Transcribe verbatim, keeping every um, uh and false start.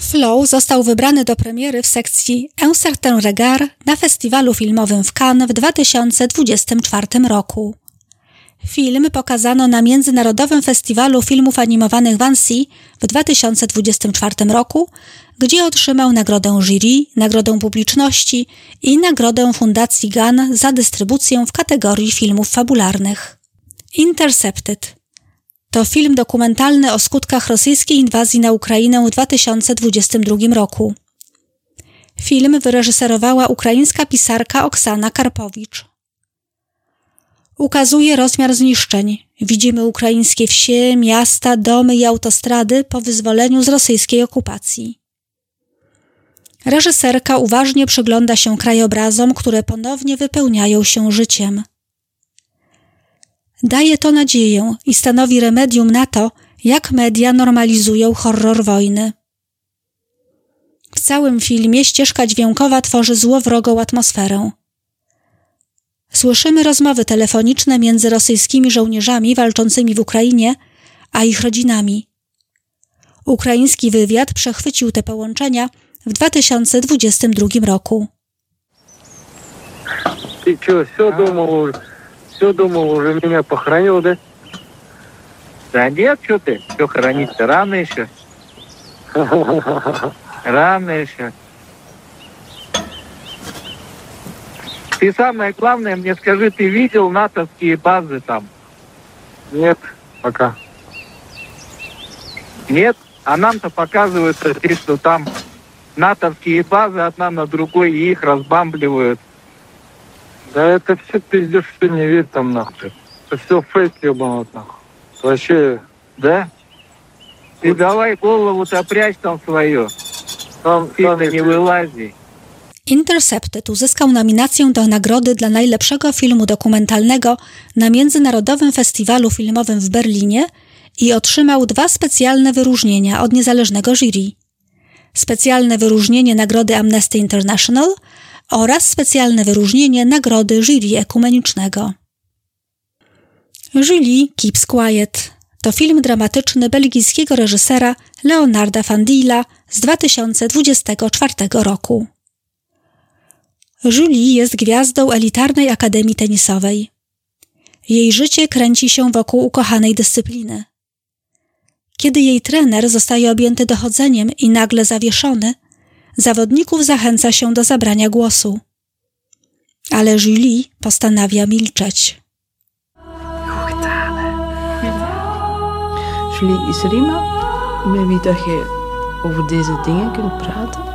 Flow został wybrany do premiery w sekcji Un certain regard na festiwalu filmowym w Cannes w dwa tysiące dwudziestym czwartym roku. Film pokazano na Międzynarodowym Festiwalu Filmów Animowanych w Annecy w dwa tysiące dwudziestym czwartym roku, gdzie otrzymał nagrodę jury, nagrodę publiczności i nagrodę Fundacji Gunn za dystrybucję w kategorii filmów fabularnych. Intercepted to film dokumentalny o skutkach rosyjskiej inwazji na Ukrainę w dwa tysiące dwudziestym drugim roku. Film wyreżyserowała ukraińska pisarka Oksana Karpowicz. Ukazuje rozmiar zniszczeń. Widzimy ukraińskie wsie, miasta, domy i autostrady po wyzwoleniu z rosyjskiej okupacji. Reżyserka uważnie przygląda się krajobrazom, które ponownie wypełniają się życiem. Daje to nadzieję i stanowi remedium na to, jak media normalizują horror wojny. W całym filmie ścieżka dźwiękowa tworzy złowrogą atmosferę. Słyszymy rozmowy telefoniczne między rosyjskimi żołnierzami walczącymi w Ukrainie, a ich rodzinami. Ukraiński wywiad przechwycił te połączenia w dwa tysiące dwudziestym drugim roku. Ty co, все думал, все думал, уже меня похоронил, да? Да нет, что ты, все хоронить-то рано еще. Рано еще. Ты самое главное мне скажи, ты видел натовские базы там? Нет, пока. Нет? А нам-то показывают, что там натовские базы одна на другой, и их разбамбливают. Да это все пиздешь, что не верь там нахуй. Это все фейк ебанут нахуй. Вообще, Да? Ты Вот. давай голову-то прячь там свою. там, Ты там не вылази. Intercepted uzyskał nominację do nagrody dla najlepszego filmu dokumentalnego na Międzynarodowym Festiwalu Filmowym w Berlinie i otrzymał dwa specjalne wyróżnienia od niezależnego jury. Specjalne wyróżnienie nagrody Amnesty International oraz specjalne wyróżnienie nagrody jury ekumenicznego. Julie Keeps Quiet to film dramatyczny belgijskiego reżysera Leonarda van Dijla z dwa tysiące dwudziestego czwartego roku. Julie jest gwiazdą elitarnej akademii tenisowej. Jej życie kręci się wokół ukochanej dyscypliny. Kiedy jej trener zostaje objęty dochodzeniem i nagle zawieszony, zawodników zachęca się do zabrania głosu. Ale Julie postanawia milczeć. Julie, is er iemand met wie dat je over deze dingen kunt praten?